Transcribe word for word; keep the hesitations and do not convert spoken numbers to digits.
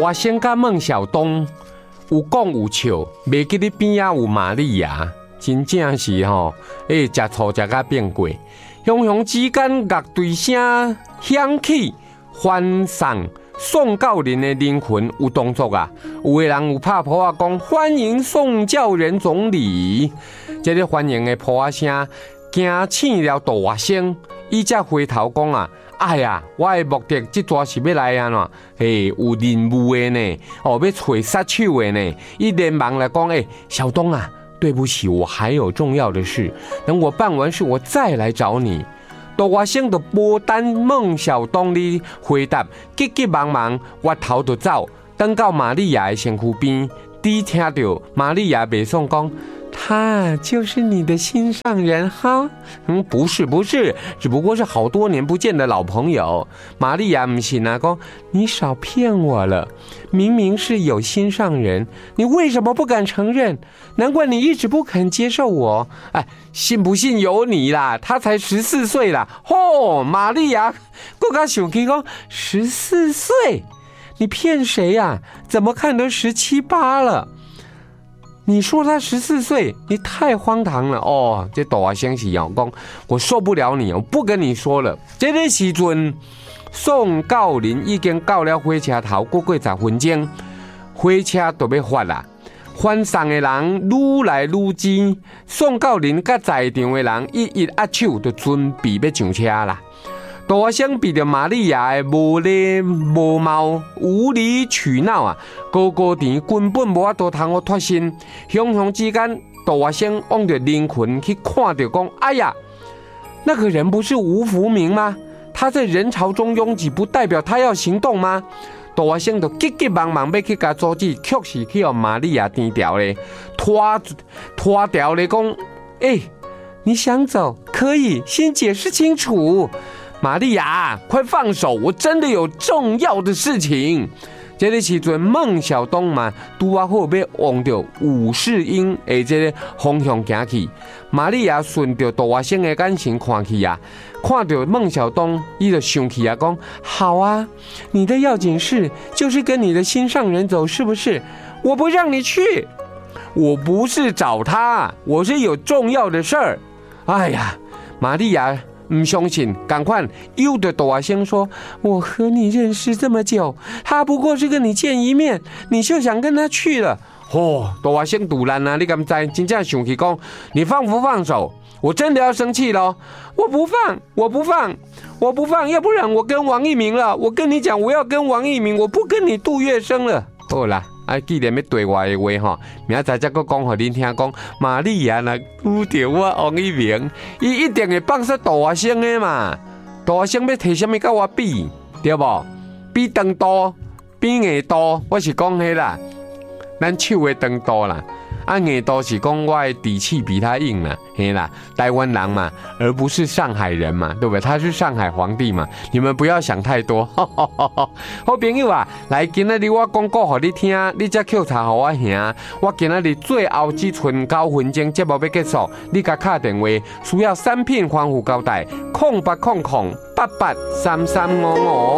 大仙甲孟小冬有讲有笑，袂记得边仔有玛利亚，真正是吼，诶，食醋食甲变贵。雄雄之间乐队声响起，欢送宋教仁的灵魂有动作啊！有个人有拍谱啊，讲欢迎宋教仁总理。这个欢迎的谱啊声，惊醒了大仙，伊才回头讲啊。哎呀，我的目的这抓是要来安怎？嘿，有任务的呢，哦，要找杀手的呢。伊连忙来讲，哎，小东啊，对不起，我还有重要的事，等我办完事，我再来找你。大仙就无等孟小冬哩回答，急急忙忙挖头就走，等到玛利亚的身躯边，只听到玛利亚背诵讲。他就是你的心上人哈？嗯，不是不是，只不过是好多年不见的老朋友。玛利亚唔信啊，讲你少骗我了，明明是有心上人，你为什么不敢承认？难怪你一直不肯接受我。哎，信不信由你啦，他才十四岁啦。吼、哦，玛利亚，更加生气讲十四岁，你骗谁呀、啊？怎么看都十七八了。你说他十四岁，你太荒唐了哦！这大仙是要讲，我受不了你，我不跟你说了。这个时阵，宋教仁已经到了火车头，过过十分钟，火车就要发啦。翻送的人愈来愈多，宋教仁甲在场的人一一握手，就准备要上车啦。大仙比着玛利亚的无礼无貌、无理取闹啊，高高甜根本无法度通好脱身。雄雄之间，大仙往着灵魂去看着讲：哎呀，那个人不是吴福明吗？他在人潮中拥挤，不代表他要行动吗？大仙就急急忙忙要去甲阻止，却是去让玛利亚低调咧，拖拖掉咧讲：哎、欸，你想走可以，先解释清楚。玛利亚，快放手！我真的有重要的事情。这个时阵，孟小冬嘛，拄啊好要往着武士英的这个方向行去。玛利亚顺着大仙的眼神看去啊，看到孟小冬，伊就生气啊，讲：好啊，你的要紧事就是跟你的心上人走，是不是？我不让你去，我不是找他，我是有重要的事儿。哎呀，玛利亚。唔相信，赶快又对大仙说：“我和你认识这么久，他不过是跟你见一面，你就想跟他去了。”哦，大仙突然啊，你敢知？真正生气讲，你放不放手？我真的要生气咯！我不放，我不放，我不放，要不然我跟王一鸣了。我跟你讲，我要跟王一鸣，我不跟你杜月笙了。好啦。啊，既然要对我的话吼，明仔再再讲互恁听讲，玛利亚若拄着我王一鸣，伊一定会放杀大仙的嘛。大仙要摕什么甲我比，对无？比长度，比硬度，我是讲迄啦，咱手的长度啦。啊，硬度是讲我的底气比他硬啦，嘿啦，台湾人嘛，而不是上海人嘛，对不对？他是上海皇帝嘛，你们不要想太多。好朋友啊，来今仔日我讲故互你听，你才扣查互我兄。我今仔日最后只剩九分钟，节目要结束，你甲敲电话，需要产品防护胶带，空八空空八八三三五五。